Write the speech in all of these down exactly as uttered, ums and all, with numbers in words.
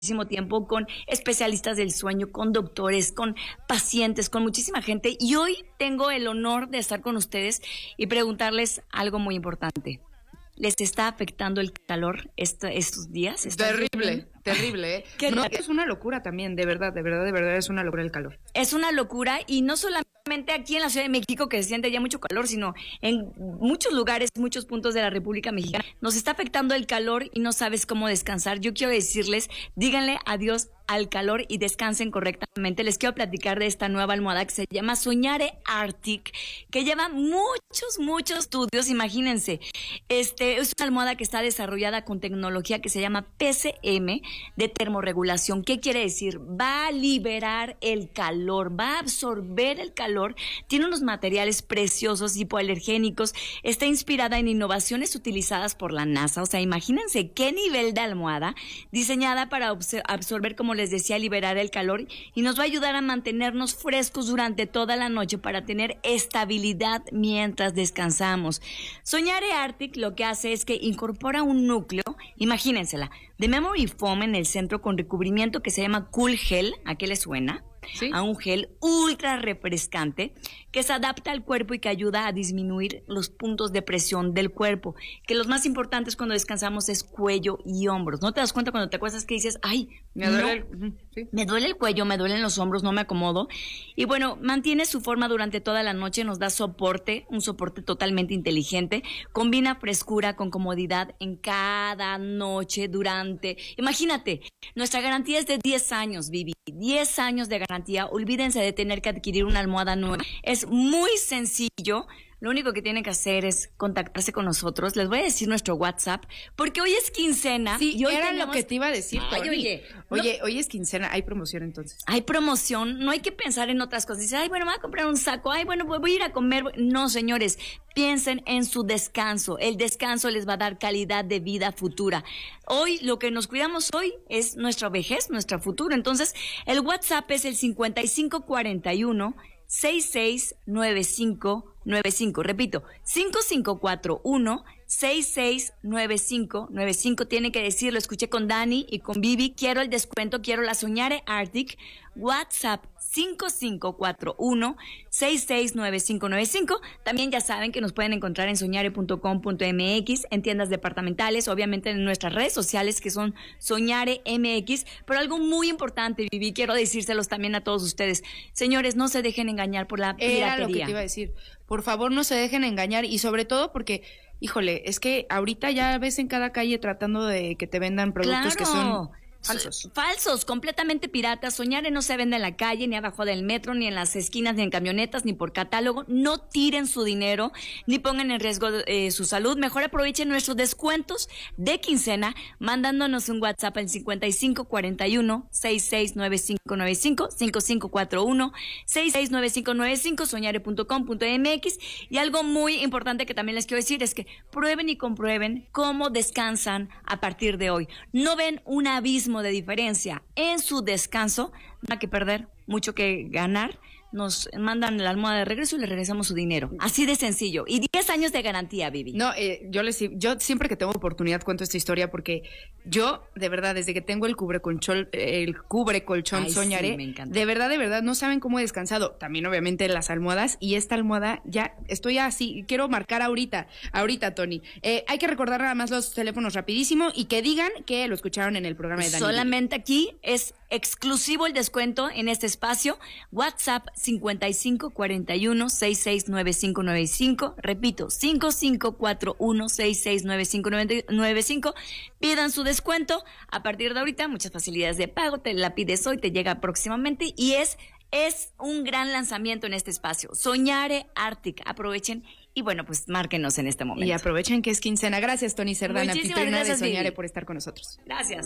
tiempo con especialistas del sueño, con doctores, con pacientes, con muchísima gente. Y hoy tengo el honor de estar con ustedes y preguntarles algo muy importante. ¿Les está afectando el calor est- estos días? Terrible, terrible, ¿eh? ¿Qué No, no? es una locura también, de verdad, de verdad, de verdad, es una locura el calor. Es una locura, y no solamente aquí en la Ciudad de México, que se siente ya mucho calor, sino en muchos lugares, muchos puntos de la República Mexicana. Nos está afectando el calor y no sabes cómo descansar. Yo quiero decirles, díganle adiós al calor y descansen correctamente. Les quiero platicar de esta nueva almohada que se llama Soñare Arctic, que lleva muchos, muchos estudios. Imagínense, este es una almohada que está desarrollada con tecnología que se llama P C M de termorregulación. ¿Qué quiere decir? Va a liberar el calor, va a absorber el calor, tiene unos materiales preciosos, hipoalergénicos, está inspirada en innovaciones utilizadas por la NASA. O sea, imagínense qué nivel de almohada, diseñada para absorber, como les decía, liberar el calor, y nos va a ayudar a mantenernos frescos durante toda la noche para tener estabilidad mientras descansamos. Soñare Arctic lo que hace es que incorpora un núcleo, imagínensela, de memory foam en el centro con recubrimiento que se llama Cool Gel. ¿A qué le suena? ¿Sí? A un gel ultra refrescante que se adapta al cuerpo y que ayuda a disminuir los puntos de presión del cuerpo, que los más importantes cuando descansamos es cuello y hombros. ¿No te das cuenta cuando te acuestas que dices, ay, me duele, no, el, ¿sí? me duele el cuello, me duelen los hombros, no me acomodo? Y bueno, mantiene su forma durante toda la noche, nos da soporte, un soporte totalmente inteligente, combina frescura con comodidad en cada noche durante, imagínate, nuestra garantía es de diez años, Vivi, diez años de garantía. Olvídense de tener que adquirir una almohada nueva. Es muy sencillo. Lo único que tienen que hacer es contactarse con nosotros. Les voy a decir nuestro WhatsApp, porque hoy es quincena. Sí, y hoy era tenemos... lo que te iba a decir, Ay, Tony. oye, oye, no... hoy es quincena, hay promoción entonces. Hay promoción, no hay que pensar en otras cosas. Dice, ay, bueno, me voy a comprar un saco, ay, bueno, voy a ir a comer. No, señores, piensen en su descanso. El descanso les va a dar calidad de vida futura. Hoy, lo que nos cuidamos hoy es nuestra vejez, nuestra futuro. Entonces, el WhatsApp es el cincuenta y cinco cuarenta y uno sesenta y seis noventa y cinco noventa y cinco. Repito, cinco cinco cuatro uno sesenta y seis noventa y cinco noventa y cinco. Tienen que decirlo, escuché con Dani y con Vivi, quiero el descuento, quiero la Soñare Arctic. WhatsApp cinco cinco cuatro uno sesenta y seis noventa y cinco noventa y cinco. También ya saben que nos pueden encontrar en soñare punto com punto m x, en tiendas departamentales, obviamente en nuestras redes sociales que son Soñare M X. Pero algo muy importante, Vivi, quiero decírselos también a todos ustedes. Señores, no se dejen engañar por la piratería. Era lo que te iba a decir. Por favor, no se dejen engañar, y sobre todo porque, híjole, es que ahorita ya ves en cada calle tratando de que te vendan productos, claro, que son falsos. Falsos, completamente piratas. Soñare no se vende en la calle, ni abajo del metro, ni en las esquinas, ni en camionetas, ni por catálogo. No tiren su dinero, ni pongan en riesgo eh, su salud. Mejor aprovechen nuestros descuentos de quincena mandándonos un WhatsApp al cincuenta y cinco cuarenta y uno sesenta y seis noventa y cinco noventa y cinco, cinco cinco cuatro uno sesenta y seis noventa y cinco noventa y cinco, soñare punto com punto m x. Y algo muy importante que también les quiero decir es que prueben y comprueben cómo descansan a partir de hoy. No ven un abismo de diferencia en su descanso, nada que perder, mucho que ganar. Nos mandan la almohada de regreso y le regresamos su dinero. Así de sencillo. Y diez años de garantía, Vivi. No, eh, yo les, yo siempre que tengo oportunidad cuento esta historia, porque yo, de verdad, desde que tengo el cubre colchón, el cubre colchón Soñare, sí, me encanta. De verdad, de verdad, no saben cómo he descansado. También, obviamente, las almohadas, y esta almohada ya estoy así. Quiero marcar ahorita, ahorita, Tony. Eh, hay que recordar nada más los teléfonos rapidísimo y que digan que lo escucharon en el programa de Dani. Solamente aquí es exclusivo el descuento en este espacio. WhatsApp cincuenta y cinco cuarenta y uno sesenta y seis noventa y cinco noventa y cinco. Repito, cinco cinco cuatro uno sesenta y seis noventa y cinco noventa y cinco. Pidan su descuento. A partir de ahorita, muchas facilidades de pago. Te la pides hoy, te llega próximamente, y es, es un gran lanzamiento en este espacio. Soñare Arctic. Aprovechen. Y bueno, pues márquenos en este momento. Y aprovechen que es quincena. Gracias, Tony Cerdán, anfitriona de Soñare, Vivi, por estar con nosotros. Gracias.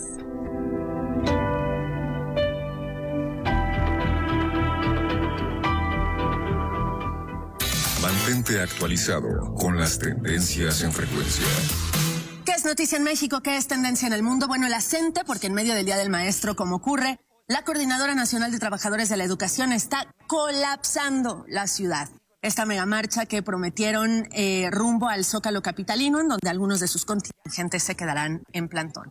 Mantente actualizado con las tendencias en frecuencia. ¿Qué es noticia en México? ¿Qué es tendencia en el mundo? Bueno, la CENTE, porque en medio del Día del Maestro, como ocurre, la Coordinadora Nacional de Trabajadores de la Educación está colapsando la ciudad. Esta megamarcha que prometieron eh, rumbo al Zócalo capitalino, en donde algunos de sus contingentes se quedarán en plantón.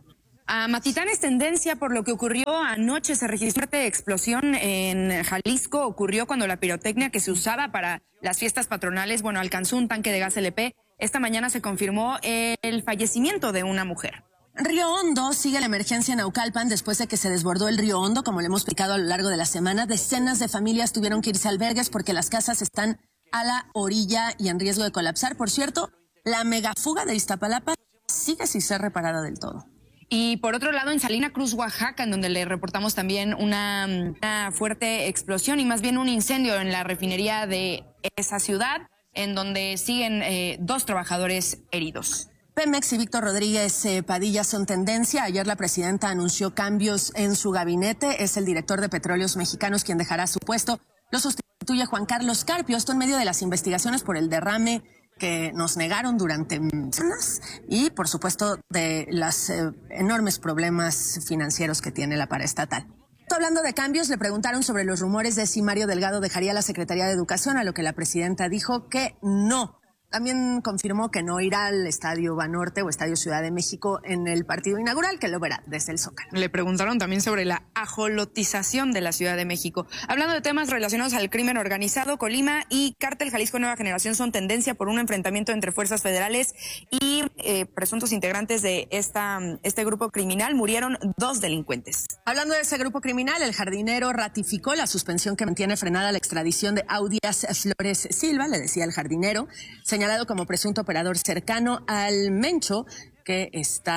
A Matitán es tendencia por lo que ocurrió anoche. Se registró una explosión en Jalisco. Ocurrió cuando la pirotecnia que se usaba para las fiestas patronales, bueno, alcanzó un tanque de gas L P. Esta mañana se confirmó el fallecimiento de una mujer. Río Hondo sigue la emergencia en Naucalpan después de que se desbordó el río Hondo. Como le hemos explicado a lo largo de la semana, decenas de familias tuvieron que irse a albergues porque las casas están a la orilla y en riesgo de colapsar. Por cierto, la megafuga de Iztapalapa sigue sin ser reparada del todo. Y por otro lado, en Salina Cruz, Oaxaca, en donde le reportamos también una, una fuerte explosión y más bien un incendio en la refinería de esa ciudad, en donde siguen eh, dos trabajadores heridos. Pemex y Víctor Rodríguez eh, Padilla son tendencia. Ayer la presidenta anunció cambios en su gabinete. Es el director de Petróleos Mexicanos quien dejará su puesto. Lo sustituye Juan Carlos Carpio. Esto en medio de las investigaciones por el derrame que nos negaron durante semanas y, por supuesto, de los eh, enormes problemas financieros que tiene la paraestatal. Hablando de cambios, le preguntaron sobre los rumores de si Mario Delgado dejaría la Secretaría de Educación, a lo que la presidenta dijo que no. También confirmó que no irá al Estadio Banorte o Estadio Ciudad de México en el partido inaugural, que lo verá desde el Zócalo. Le preguntaron también sobre la ajolotización de la Ciudad de México. Hablando de temas relacionados al crimen organizado, Colima y Cártel Jalisco Nueva Generación son tendencia por un enfrentamiento entre fuerzas federales y eh, presuntos integrantes de esta, este grupo criminal. Murieron dos delincuentes. Hablando de ese grupo criminal, el jardinero ratificó la suspensión que mantiene frenada la extradición de Audias Flores Silva, le decía el jardinero, señalado como presunto operador cercano al Mencho, que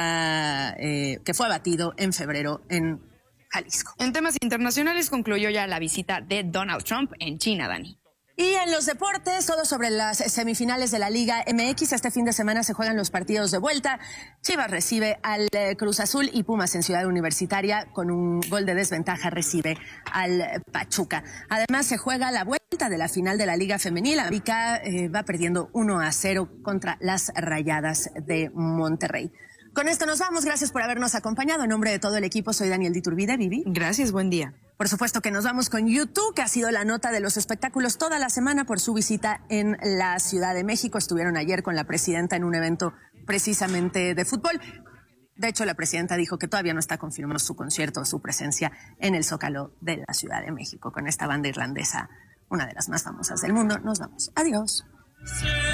está eh, que fue abatido en febrero en Jalisco. En temas internacionales concluyó ya la visita de Donald Trump en China, Dani. Y en los deportes, todo sobre las semifinales de la Liga M X. Este fin de semana se juegan los partidos de vuelta. Chivas recibe al Cruz Azul y Pumas en Ciudad Universitaria con un gol de desventaja recibe al Pachuca. Además se juega la vuelta de la final de la Liga Femenil. América eh, va perdiendo uno a cero contra las Rayadas de Monterrey. Con esto nos vamos. Gracias por habernos acompañado. En nombre de todo el equipo, soy Daniel Diturbide. Vivi. Gracias, buen día. Por supuesto que nos vamos con YouTube, que ha sido la nota de los espectáculos toda la semana por su visita en la Ciudad de México. Estuvieron ayer con la presidenta en un evento precisamente de fútbol. De hecho, la presidenta dijo que todavía no está confirmando su concierto o su presencia en el Zócalo de la Ciudad de México con esta banda irlandesa, una de las más famosas del mundo. Nos vamos. Adiós.